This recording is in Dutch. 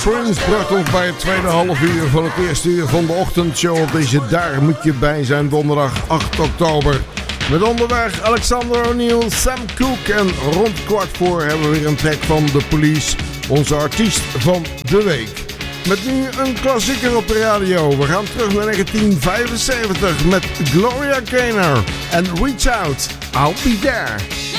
Prince bracht ons bij het tweede half uur van het eerste uur van de ochtendshow op deze Daar Moet Je Bij Zijn donderdag 8 oktober. Met onderweg Alexander O'Neal, Sam Cooke en rond 15:15 hebben we weer een track van The Police, onze artiest van de week. Met nu een klassieker op de radio. We gaan terug naar 1975 met Gloria Gaynor en Reach Out, I'll Be There.